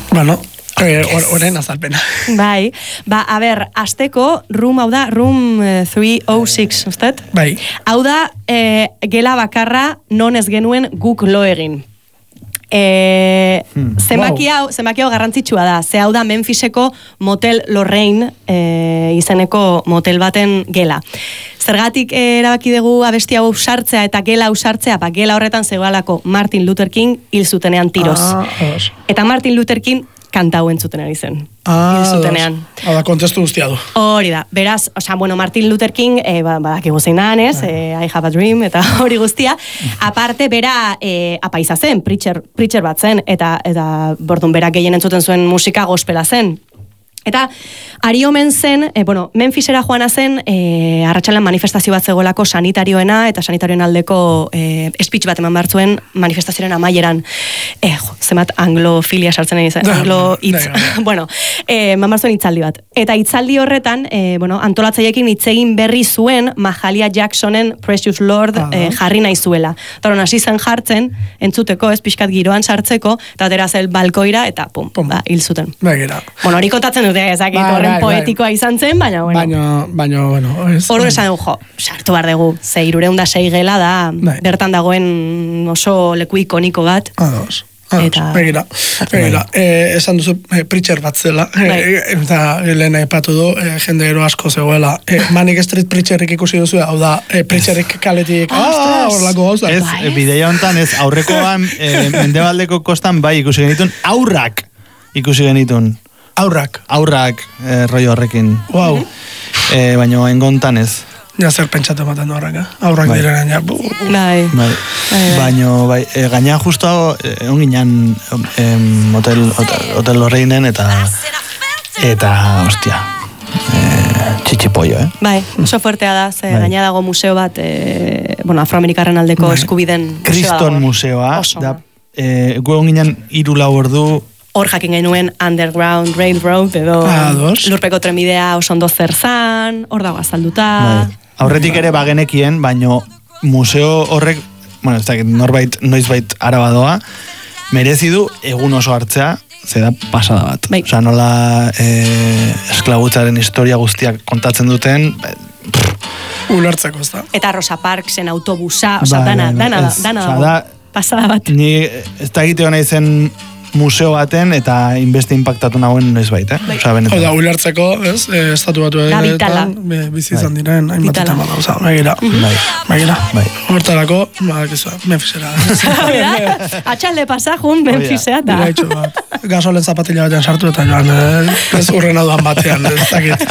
Bueno, orain azalpena. Bai, a ber, asteko, room 306, usted? Bai. Hau da, gela bakarra non ez genuen guk lo egin. Zenbaki hau garrantzitsua da. Ze hau da Memphiseko Motel Lorraine izeneko motel baten gela. Zergatik erabaki dugu abesti hau sartzea eta gela hau sartzea, gela horretan zegoelako Martin Luther King hil zutenean tiroz. Eta Martin Luther King kanta hau entzuten ari zen. Hil zutenean. Hau kontestu guztia du. Hori da. Beraz, Martin Luther King, badakigu zein da hanez, I have a dream, eta hori guztia. Aparte, bera apaiza zen, preacher bat zen, eta bordun bera gehien entzuten zuen musika gospela zen. Eta ari omen zen, Memphisera joana zen, arratsalan manifestazio bat zegoelako sanitarioena, eta sanitarioen aldeko speech bat eman bartzuen manifestazioaren amaieran. Zemat anglofilia sartzen egin zen, eman bartzuen hitzaldi bat. Eta hitzaldi horretan, antolatzaileekin hitz egin berri zuen Mahalia Jacksonen Precious Lord jarri nahi zuela. Eta hasi zen jartzen, entzuteko, pixkat giroan sartzeko, eta atera zel balkoira, eta hil zuten. Hori kontatzen dute, ezakit horren poetikoa izan zen, baina, Hor esan dugu, sartu behar dugu, 306 gela da, bertan dagoen oso leku ikoniko bat. Begira, esan duzu preacher bat zela, eta lehen aipatu du, jende gero asko zegoela. Manic Street Preacherrik ikusi duzu, hau da, preacherrik kaletik, horrelako gauza. Ez, bideia hontan, ez, aurrekoan, mendebaldeko kostan, bai, ikusi genitun, aurrak ikusi genitun. Aurrak, rollo horrekin. Wow. Baina engontan ez. Ja zer pentsatu ematen du horrek, aurrak diren, ja. Baina, gaina justo egon ginen Hotel Lorrainen eta hostia, txitxipollo, Bai, oso fuertea da, ze gaina dago museo bat, afroamerikarren aldeko eskubiden Kriston museoa, da, egon ginen 3-4 ordu, hor jakin genuen Underground Railroad edo lurpeko trenbidea oso ondo zer zan, hor dago azalduta. Aurretik ere bagenekien, baino museo horrek, ez dakit noizbait arabadoa, merezi du egun oso hartzea, ze da pasada bat. Osa, nola esklabutzaren historia guztiak kontatzen duten, ulertzeko, ez da. Eta Rosa Parksen autobusa, osa, dana da, pasada bat. Ni ez da egiteo nahi zen museo baten eta inbeste impactatu nagoen noizbait, Osa, benetan. Oda, ulertzeko, ez, estatu batu edetan, bizi izan diren, hainbatetan bada, oza, begira. Hortarako, Memphisera. Atxalde pasajun, Memphisea, eta. Gasolen zapatila batean sartu eta joan, ez urrena duan batean, ez dakit.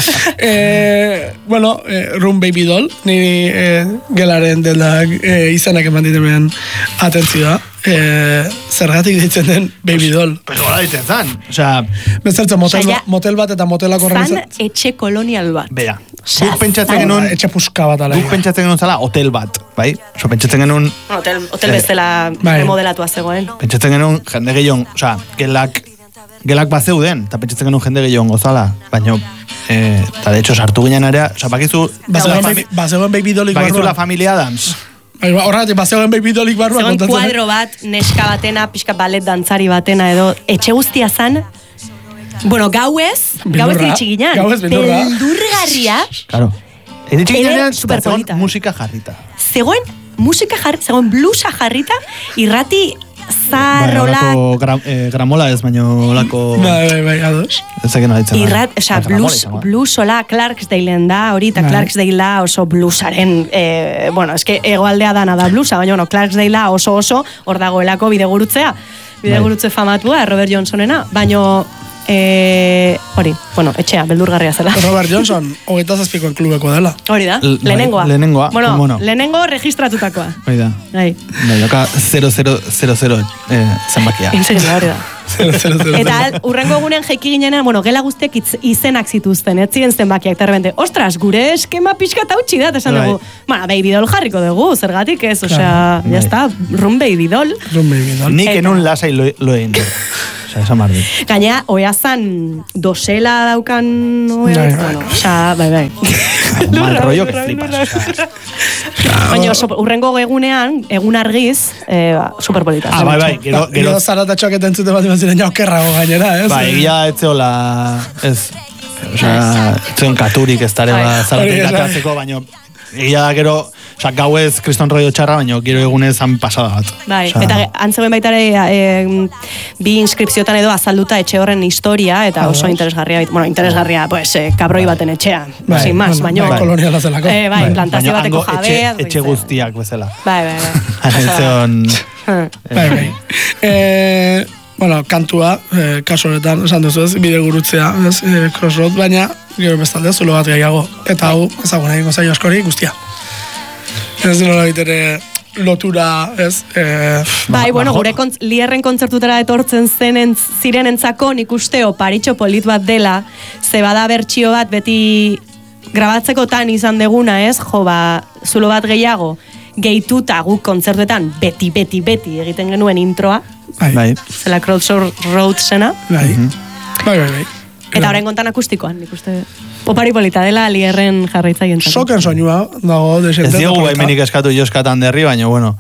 Run Baby Doll, niri gelaren dela izanak eman ditemen atentzioa. Zergatik ditzen den Baby Doll. Pero hola ditzen zan. Bezertzen motel bat eta motelako zan etxe kolonial bat. Bea, guk pentsatzen genuen etxe puska bat ala. Guk pentsatzen genuen zala hotel bat, bai? Pentsatzen genuen hotel bezala remodelatua zegoen. Pentsatzen genuen jende gehion, gelak bat zeuden, eta pentsatzen genuen jende gehion gozala, baina eta de hecho sartu ginen area, bakizu bazegoen Baby Dollik bakizu la familia Adams. Horregatik, bazegoen Baby Dollik barruan kontatzen. Zegoen kuadro bat, neska batena, pixka balet dantzari batena edo, etxe guztia zan, gauez diritsi ginen. Beldurgarria. Claro. Diritsi ginen, zegoen musika jarrita. Zegoen musika jarrita, zegoen blusa jarrita, irrati zarrolak. Gramola ez, baina olako. Bai, ados. Ezak eno ditzen. Blues hola Clarksdalen da, hori, eta Clarksdale da oso bluesaren, eske egoaldea dana da bluesa, baina Clarksdale oso, hor dagoelako bidegurutze famatua, Robert Johnsonena, baina hori, etxea, beldurgarria zela. Robert Johnson, 27koen klubeko dela. Hori da, lehenengoa. Lehenengo registratutakoa. Hori da. Doka 0000 zenbakia. Hori da. Eta urrengo egunean jaiki ginean, gela guztiak izenak zituzten, ez ziren zenbakiak, eta erbente, ostras, gure eskema pixka eta utxi da, esan dugu, Baby Doll jarriko dugu, zergatik ez, osea, jazta, Run Baby Doll. Nik enun lasai loein. Gaina, oeazan dosela daukan bai. mal rollo que flipas. Baina urrengo egunean, egun argiz, superpolita. Bai, gero zaratatxoak entzute bat ziren ja okerrago gainera, ez? Bai, egia etzeola, ez, etzeon katurik ez dara zaratatxatzeko, baina egia da gero, gauez kriston rollo txarra, baina gero egunez han pasada bat. Bai, eta antzegoen baitare bi inskripziotan edo azalduta etxe horren historia, eta oso interesgarria, interesgarria, pues, kabroi baten etxea, sin más, baina... Bai, koloniala zelako. Bai, plantazio bateko jabea... Etxe guztiak bezala. Bai. Etzeon... Bueno, kantua, kasu honetan, esan duzu ez, bide gurutzea, Crossroad, baina gero bestalde, zulo bat gehiago. Eta hau, ezaguna egingo zaio askori guztia. Ez nola bitere lotura, ez? Bai, bueno, gure Lierren kontzertutara etortzen zirenentzako nik usteo paritxo polit bat dela, ze bada bertsio bat beti grabatzekotan izan deguna, ez? Jo, zulo bat gehiago, gehituta guk kontzertuetan beti egiten genuen introa. Bai. Zela Crossroad zena. Bai. Eta orain kontan akustikoan, nik uste... Opari polita dela Lierren jarraitzaien. Soken soinua dago desente. Ez diogu baimenik eskatu joskatan derri, baina, bueno...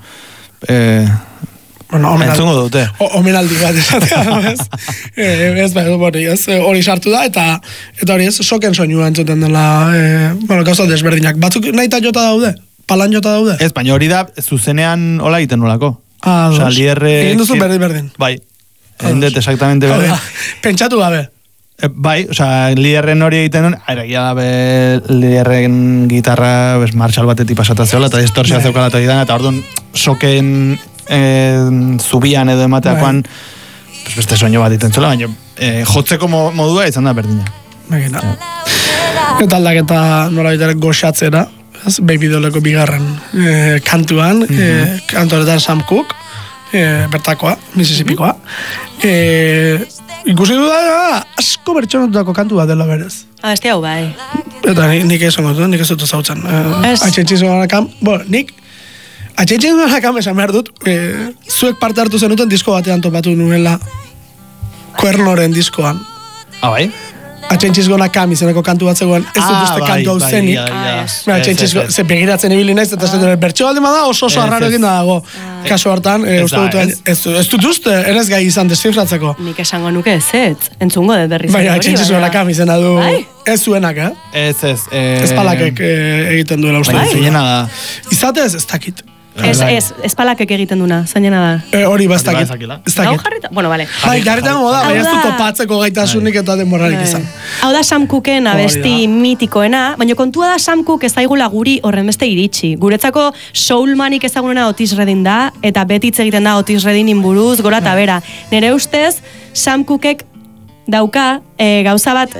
entzungo dute. Omenaldi bat esatea, ez? Hori sartu da, eta hori ez, soken soinua entzuten dela, gauza desberdinak. Batzuk nahi eta jota daude? Palan jota daude? Ez, baina hori da, zuzenean hola egiten nolako. Osa, Lierre... Egin duzu berdin. Bai. Endet, exactamente berdin. Pentsatu gabe. Bai, osea, Lierren hori egiten duen, egia da Lierren gitarra Marshall batetik pasatazioa, eta distorsia zeukala eta orduan soken zubian edo emateakoan beste soinu bat egiten zuela, baina jotzeko modua izan da berdina. Begina. Eta aldaketa nola bitaren goxatzera, Baby Dolleko bigarren kantuan, kantoretan Sam Cooke, bertakoa, Mississippikoa. Ikusi du da, asko bertxonotutako kantu bat dela berez. Beste hau bai. Eta nik ez ongotu, nik ez dut zautzen. Atxentxiz ganakam, nik atxentxiz ganakam esan behar dut, zuek parte hartu zenuten disko batean topatu nuela Kuernoren diskoan. Bai? Atxentxiz ganakam izeneko kantu bat zegoen, ez dut uste kantu hau zenik. Atxentxiz ze begiratzen ibili naiz, eta bertxo baldin bada oso arraro egin dago. Kasu hartan, ez dut uste, eres gai izan desfifratzeko. Nik esango nuke ez, entzungo dut berriz. Baina, atxentxiz ganakam izena du, ez zuenak, Ez. Espalakek egiten duela uste. Zeinena da. Izatez, ez dakit. Espalakek egiten duna, zainena da. Hori ez dakit. Gau jarrita? Bueno, vale. Bai, jarritan da, baina ez dut topatzeko gaitasunik eta denborarik izan. Hau da Sam Cookeen abesti mitikoena, baina kontua da Sam Cooke ezaigula guri horren beste iritsi. Guretzako soulmanik ezagunena Otis Redding da, eta betitz egiten da Otis Reddingin buruz, gora eta bera. Nere ustez, Sam Cookek dauka, gauza bat,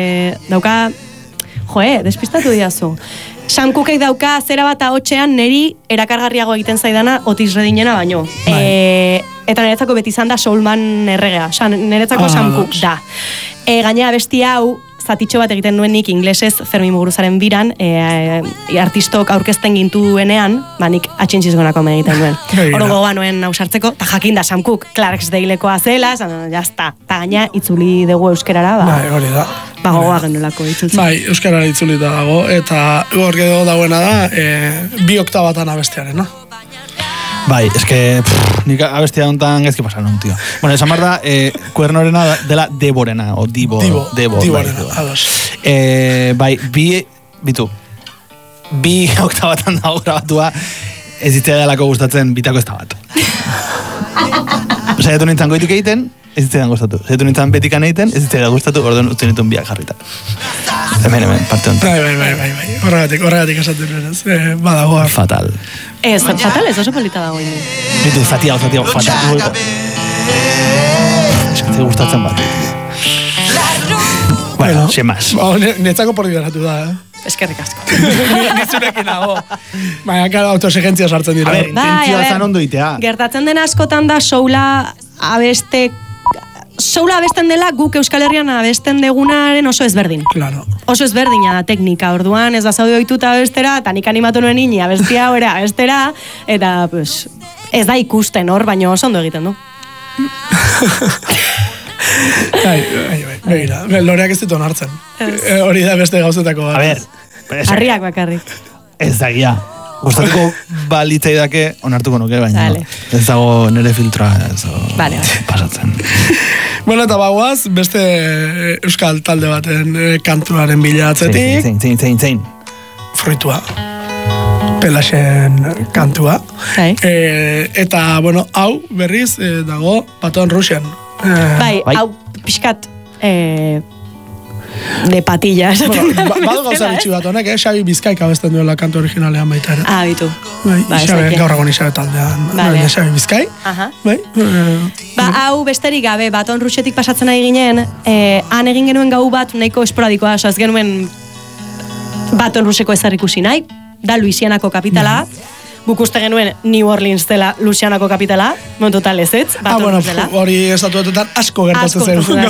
despistatu diazu. Sam Cookek dauka zera bat ahotxean neri erakargarriago egiten zaidana Otis Reddingena baino. Eta niretzako beti izan da soulman erregea. Niretzako Sam Cooke da. Gainera besti hau, zatitxo bat egiten nuenik inglesez Fermin Muguruzaren biran, artistok aurkezten gintuenean, nik atxintziz gonako egiten nuen. Horo gogoa nuen hausartzeko, eta jakin da Sam Cooke, Clarksdalekoa zela, jazta. Eta gaina itzuli dugu euskerara, hori da. Gogoa genolako itzultzen. Bai, euskarara itzulita dago, eta hor gero dagoena da, 2 oktabatan abestiarena. Bai, eske, nik abestia hontan gezki pasan un, tío. Bueno, esan mar da, Kuernorena dela Deborena, o Diborena, ados. Bai, bi oktabatan dago grabatua, ez ditzea delako gustatzen bitako ez da bat. Saiatu nintzen goitik egiten, ez ditzea gustatu. Saiatu nintzen betikan egiten, ez ditzea gustatu, orduan uste nintzen biak jarrita. Hemen, parte honetan. Bai. Horregatik esaten nuen, badagoa. Fatal. Fatal ez oso polita dago. Bitu, fatal. Eskatzea gustatzen bat. Bueno, sin más. Netzako por liberatu da, Eskerrik asko. Nizurekin nago. Baina, karo, autoexigentzia sartzen dira. A ver, intentzioa zan ondo itea. Gertatzen den askotan da soula abesten dela guk Euskal Herrian abesten degunaren oso ezberdin. Claro. Oso ezberdina da teknika, orduan ez da zaude oituta abestera, eta nik animatu nuen nini abestia hori abestera, eta pues, ez da ikusten hor, baina oso ondo egiten du. Begira, loreak ez ditu onartzen. Hori da beste gauzetako. A ver, Harriak bakarrik. Ez dagia. Gustatuko balitzai dake, onartuko nuke, baina ez dago nire filtroa, ez dago pasatzen. Bueno, eta bagoaz, beste euskal talde baten kantuaren bila atzetik. Zein. Fruitua. Pelaxen kantua. Eta, bueno, hau berriz dago Baton Rougen. Hau pixkat de patilla. Badu gauza bitxi bat honek, Xabi Bizkaik abesten duela kantu originalean baita ere. Bitu. Gaur egon Xabi taldean. Xabi Bizkai. Hau besterik gabe, Baton Rougetik pasatzen ari ginen, han egin genuen gau bat nahiko esporadikoa, ez genuen Baton Rougeko ezar ikusi nahi, da Louisianako kapitala, guk uste genuen New Orleans dela Louisianako kapitala, total ez, Baton Rouge dela. Hori estatuetan asko gertatzen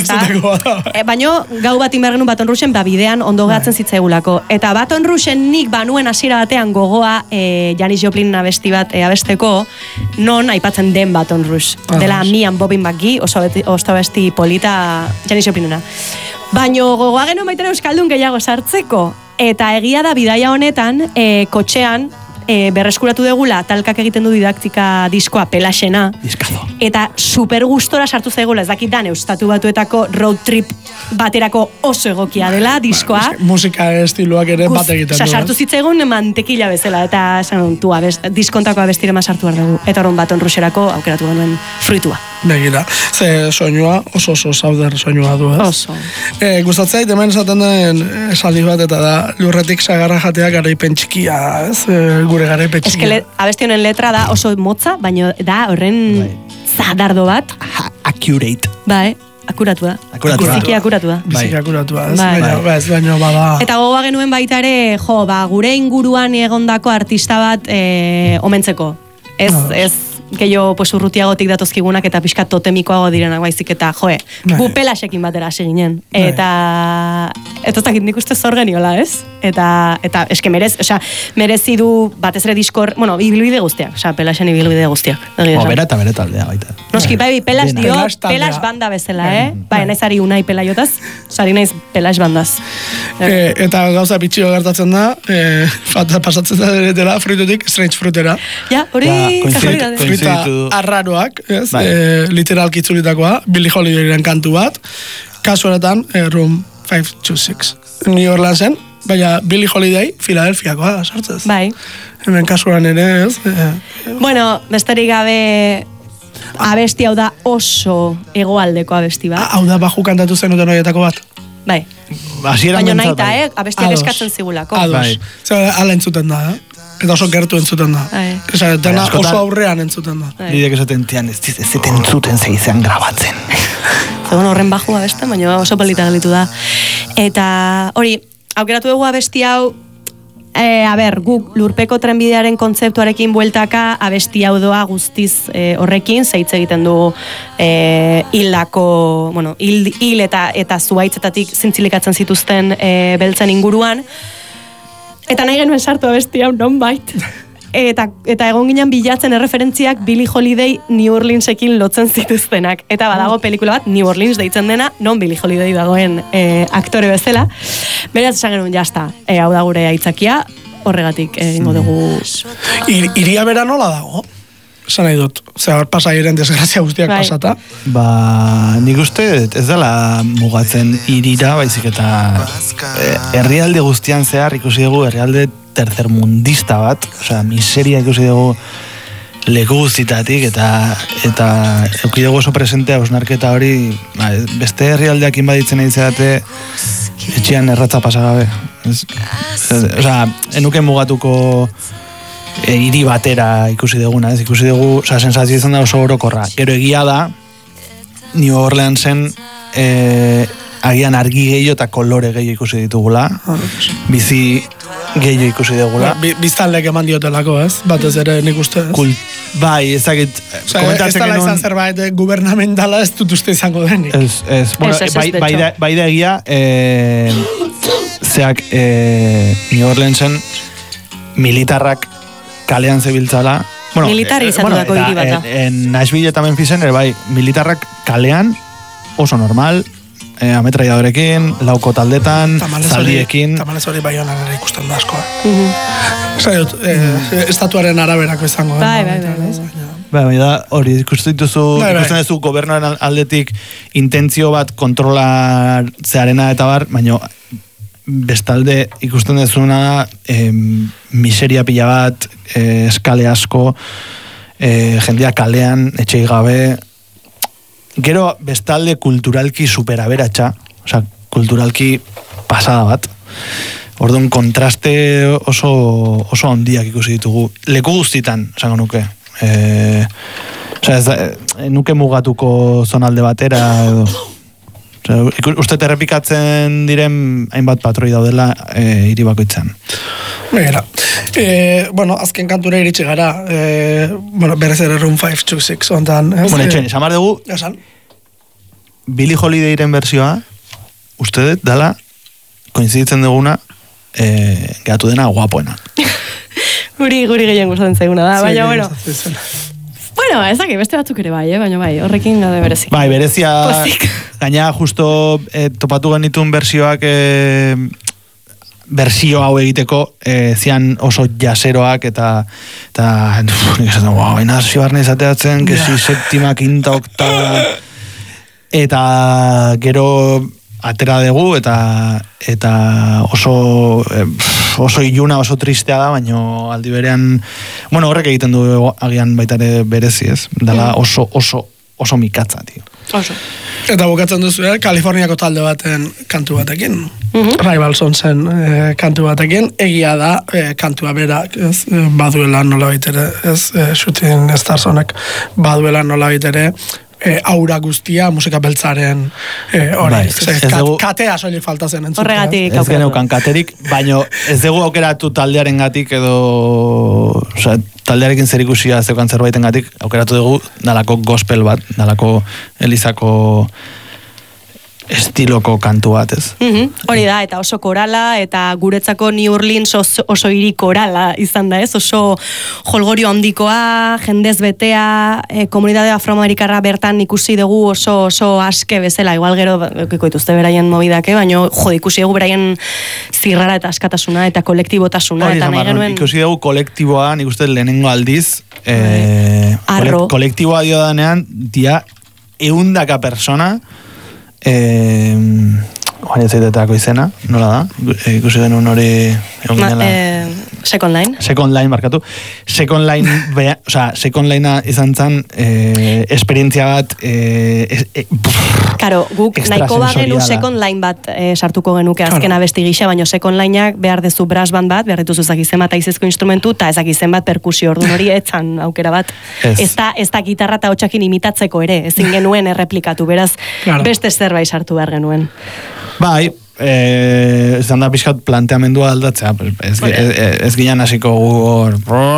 zen. Baina gau bat inber genuen Baton Rougen, bidean ondo gatzen zitzaigulako. Eta Baton Rougen nik banuen hasiera batean gogoa Janis Joplin abesti bat abesteko, non aipatzen den Baton Rouge. Dela Me and Bobby McGee, oso abesti polita Janis Joplinena. Baina gogoa genuen baitera euskaldun gehiago sartzeko. Eta egia da bidaia honetan, kotxean, berreskuratu degula, talkak egiten du didaktika diskoa Pelaxena. Diskazo. Eta super gustora sartu zaigula, ez dakit dan, Estatu Batuetako road trip baterako oso egokia dela, diskoa. Musika estiloak ere bat egiten du. Sartu zitzaigun mantekila bezala, eta diskontako abestirema sartu behar dugu. Eta horren Baton Rougerako aukeratu genuen Fruitua. Begira, ze soinua, oso zauder soinua du, ez? Oso. Gustatzait, hemen esaten den esaldi bat, eta da, lurretik sagarra jatea garaipen txikia, ez? Gure garaipen txikia. Abesti honen letra da oso motza, baina da horren zadardo bat. Accurate. Akuratua. Biziki akuratua. Biziki akuratua, ez? Baina bada. Eta gogoa genuen baita ere, gure inguruan egondako artista bat omentzeko. Ez gehiago urrutiagotik datozkigunak eta pixka totemikoago direnak baizik eta gu Pelaxekin batera hasi ginen. Eta ez dakit nik uste zor geniola, ez? Eta eske merezi du batez ere diskor, ibilbide guztiak, Pelaxen ibilbide guztiak. Bera eta bere taldea baita. Noski, Pelax dio, Pelax banda bezala, naiz ari Unai Pelaiotaz, sari naiz Pelax bandaz. Eta gauza bitxio gertatzen da, pasatzen da dela fruitutik Strange Fruitera. Ja, hori fruita arraroak, literalki itzulitakoa, Billie Holidayren kantu bat, kasu honetan, Room 526. New Orleansen, baina Billie Holiday, Filadelfiakoa, sartzez. Hemen kasuan ere, ez? Bueno, besterik gabe abesti hau da oso hegoaldeko abesti bat. Hau da baju kantatu zenuten horietako bat? Baina naita, abestiak eskatzen zigulako. Ala entzuten da, eta oso gertu entzuten da. Dena oso aurrean entzuten da. Lidek esaten tian, ez entzuten zeizean grabatzen. Zegoen horren baju abesta, baina oso polita gelitu da. Eta hori, aukeratu dugu abesti hau, guk lurpeko trenbidearen kontzeptuarekin bueltaka abesti hau doa guztiz horrekin, zeitz egiten du hil eta zuaitzetatik zintzilikatzen zituzten beltzen inguruan. Eta nahi genuen sartu abesti hau nonbait. Eta egon ginen bilatzen erreferentziak Billie Holiday New Orleansekin lotzen zituztenak. Eta badago pelikula bat, New Orleans deitzen dena, non Billie Holiday dagoen aktore bezala. Beraz esan genuen, jazta, hau da gure aitzakia, horregatik egingo dugu. Iria bera nola dago? Esan nahi dut, hor pasairen desgrazia guztiak pasata. Nik uste ez dela mugatzen irira, baizik eta herrialde guztian zehar ikusi dugu herrialde tercermundista bat, miseria ikusi dugu leku guztitatik eta euki dugu oso presentea osnarketa hori beste herrialdeakin baditzen nahi zeate etxean erratza pasagabe. Enuken mugatuko hiri batera ikusi duguna, ez ikusi dugu, sensazio izan da oso orokorra. Gero egia da, New Orleansen agian argi gehiago eta kolore gehiago ikusi ditugula, bizi gehiago ikusi dugula. Biztanlek eman diotelako, ez? Batez ere nik uste, ez? Bai, ez dakit, komentatzen genuen... Ez dala izan zerbait gubernamentala ez dut uste izango denik. Bai da egia, zeak New Orleansen militarrak kalean zebiltzala. Militarri izan dudako hiri bata. Nashville eta Memphisen, militarrak kalean, oso normal, ametraiadorekin, lauko taldetan, zaldiekin. Tamalez hori Baionan ere ikusten da asko. Estatuaren araberako izango. Bai, da, hori ikusten duzu gobernuaren aldetik intentzio bat kontrolatzearena eta bar, baina bestalde ikusten dezuna miseria pila bat, eskale asko, jendea kalean, etxei gabe, gero bestalde kulturalki superaberatxa, osea, kulturalki pasada bat. Orduan kontraste oso handiak ikusi ditugu. Leku guztitan, esango nuke. Nuke mugatuko zonalde batera edo. Uste errepikatzen diren hainbat patroi daudela hiri bakoitzan. Begira. Azken kantura iritsi gara. Berez ere Room 526 ontan. Etxen, esamar dugu. Esan. Billie Holidayren versioa, uste dut, dala, koinziditzen duguna, gehatu dena guapoena. Guri gehien gustatzen zaiguna da, baina, bueno. Bueno, ezak, beste batzuk ere bai, baina bai, horrekin gade berezi. Bai, berezia, gaina justo topatu genitun versioak, bersio hau egiteko, zian oso jaseroak eta baina zibarne izateatzen, kesi septima, quinta, octava, eta gero atera dugu eta oso iluna, oso tristea da, baina aldi berean, horrek egiten du agian baitare berezi, ez? Dala oso mikatza, tio. Oso. Eta bukatzen duzu, Kaliforniako talde baten kantu batekin. Rival Sonsen kantu batekin. Egia da, kantua berak, baduela nola baitere, Shooting Stars honek baduela nola baitere, aura guztia musika beltzaren katea soilik falta zen entzuten. Horregatik ez geneukan katerik, baina ez dugu aukeratu taldearen gatik edo taldearekin zer ikusia zeukan zerbaiten gatik, aukeratu dugu dalako gospel bat, dalako elizako estiloko kantu bat, ez? Hori da, eta oso korala, eta guretzako New Orleans oso hiri korala izan da, ez? Oso jolgorio handikoa, jendez betea, komunitate afroamerikarra bertan ikusi dugu oso aske bezala, igual gero ikutuzte beraien mobidake, baina ikusi dugu beraien zirrara eta askatasuna, eta kolektibotasuna, eta nahi genuen... Ikusi dugu kolektiboa, nik uste lehenengo aldiz, kolektiboa dio danean, dia 100 persona, Juan Ezaitetako izena, nola da? Ikusi denun hori Second Line. Second Line, markatu. Second Linea izan zen esperientzia bat Karo, guk nahiko bagenu Second Line bat sartuko genuke azkena besti gisa, baina Second Lineak behar dezu brass band bat, behar dituzu ezakizen bat aizezko instrumentu, eta ezakizen bat perkusio, orduan hori etzan aukera bat. Ez da gitarra eta hotxakin imitatzeko ere, ezin genuen erreplikatu, beraz beste zerbait sartu behar genuen. Bai, izan da pixkat planteamendua aldatzea, ez ginen hasiko gu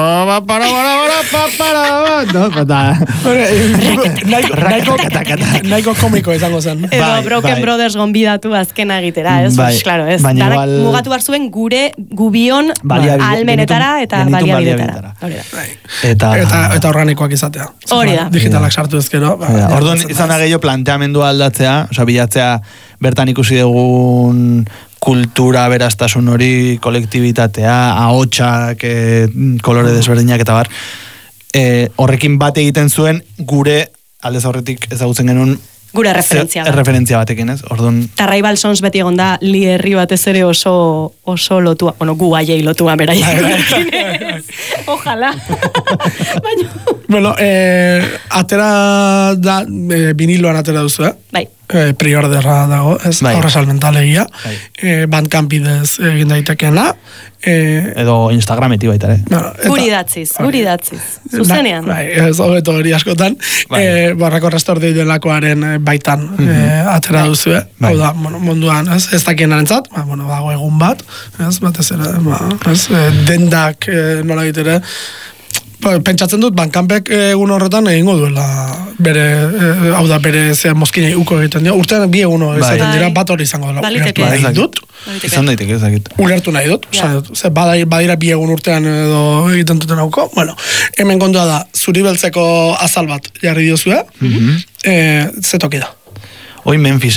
nahiko komiko izango zen. Edo Broken Brothers gonbidatu azkena egitera, ez? Claro, ez. Mugatu behar zuen gure gubion almenetara eta baliabidetara. Eta organikoak izatea. Hori da. Digitalak sartu ezkero. Orduan izan da gehiago planteamendua aldatzea, oza, bilatzea bertan ikusi dugun kultura, beraztasun hori, kolektibitatea, ahotsak, kolore desberdinak eta bar. Horrekin bat egiten zuen gure aldez aurretik ezagutzen genuen gure referentzia batekin, ez? Orduan... Ta Rival Sons beti egon da li herri batez ere oso lotua, gu aiei lotua beraiek. Ojalá. Bueno, atera da, viniloan atera duzu, Bai. Priorderra dago, ez? Horra salmentalegia. Bandcamp bidez egin daitekeena. Edo Instagrameti baita, Guri datziz. Zuzenean. Ez hobeto hori askotan. Barrako restordi delakoaren baitan atera duzu, Hau da, munduan, ez dakien arentzat, dago egun bat, batez ere, dendak nola ditere, pentsatzen dut, Bandcampek egun horretan egingo duela hau da, bere mozkinei uko egiten dira. Urtean bi eguno izaten dira, bat hori izango dela. Ulertu nahi dut. Izan daiteke, ezakit. Ulertu nahi dut. Badira bi egun urtean edo egiten duten hauko. Bueno, hemen kontua da, zuri beltzeko azal bat jarri diozue. Ze toki da? Hoi Memphisen da.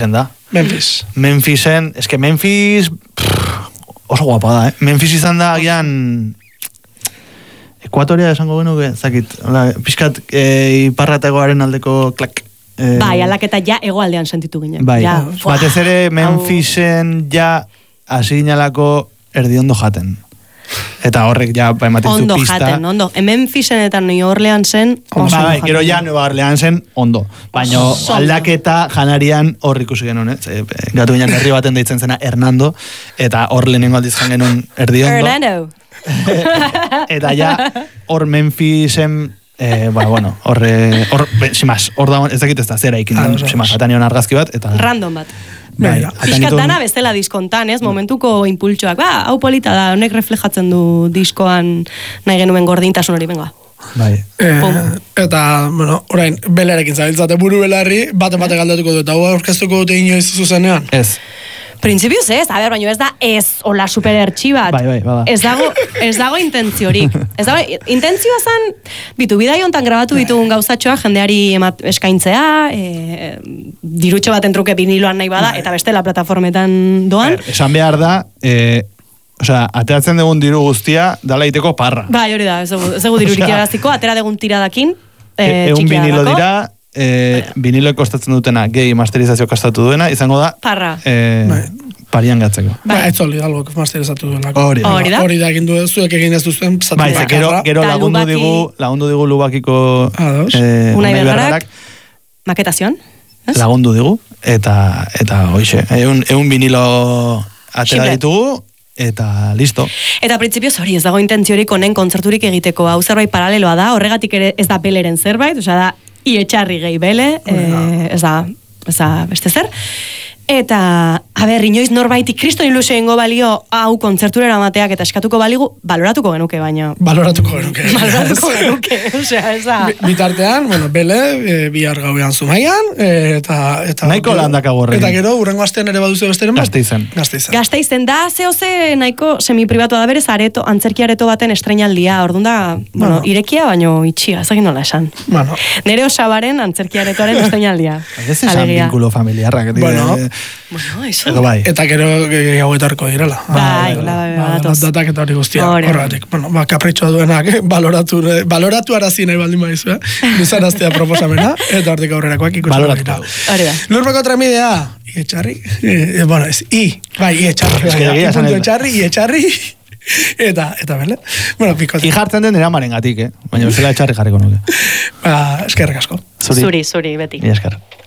Memphisen, eske Memphis oso guapa da, Memphis izan da agian Ekuatoria esango genuke, zakit, pixkat iparrategoaren aldeko klak. Bai, aldaketa ja hegoaldean sentitu ginen. Bai, batez ere Memphisen ja hasi ginalako erdiondo jaten. Eta horrek ja ematen zu pista. Ondo jaten, ondo. Memphisen eta New Orleansen Bai, gero ja Nueva Orleansen ondo. Baina aldaketa janarian hor ikusi genuen, gatu ginen herri baten deitzen zena Hernando, eta hor lehenengo aldiz jan genuen erdiondo. Hernando. Eta ja hor Memphisen hor da, ez dakit ez da zera ikin den, atanion argazki bat, eta... Random bat. Piskat dana bestela diskontan, ez? Momentuko impultsoak, hau polita da, honek reflejatzen du diskoan nahi genuen gordintasun hori, benga. Bai. Eta, bueno, orain, belearekin zabiltzate buru belarri, bate galdatuko dut, hau aurkeztuko dute inoiz zuzenean? Ez. Printzipioz ez, baina ez da hola super ertsi bat. Bai, bada. Ez dago intentziorik. Intentzioa zen, bidai hontan grabatu ditugun gauzatxoa, jendeari eskaintzea, dirutxo baten truke viniloan nahi bada, eta bestela plataformetan doan. Esan behar da, ateratzen dugun diru guztia, dala iteko parra. Bai, hori da, ez dugu dirurik eraziko, atera dugun tiradakin, egun vinilo dira, viniloek kostatzen dutena gehi masterizazio kostatu duena, izango da parra. Parian gatzeko. Ez hori algo masterizatu duena. Hori da. Hori da egin zuek egin ez duzuen. Gero lagundu digu Lubakiko Unai Bergarak maketazion. Lagundu digu, eta hoxe, egun vinilo atera ditugu, eta listo. Eta printzipioz hori, ez dago intentziorik honen kontzerturik egiteko, hau zerbait paraleloa da, horregatik ere ez da beleren zerbait, osea da, ietxarri gehi bele, ez da beste zer. Eta, inoiz norbaitik kriston ilusio ingo balio hau kontzertura eramateak eta eskatuko baligu, baloratuko genuke, baina... Baloratuko genuke, osea, ez da... Bitartean, bele, bihar gauean Zumaian, eta... Nahiko landak agorren. Eta gero, urrengo astean ere baduzu besteren bat? Gazteizen da, zehose nahiko semipribatua da berez, antzerki areto baten estreinaldia, orduan da, irekia, baino itxia, ez egin nola esan. Nere Osabaren antzerki aretoaren estreinaldia. Ez esan vinkulo familiarrak, eso. Eta gero hauetarko direla. Bai, datak eta hori guztia. Horregatik, kapritxoa duenak, baloratu arazi nahi baldin baizu, duzaraztea proposamena, eta hortik aurrerakoak ikusiko dira. Lurbeko tramidea, ietxarri, ietxarri, eta bele. I jartzen den eramaren gatik, baina bezala etxarri jarriko nuke. Eskerrik asko. Zuri, beti. Esker.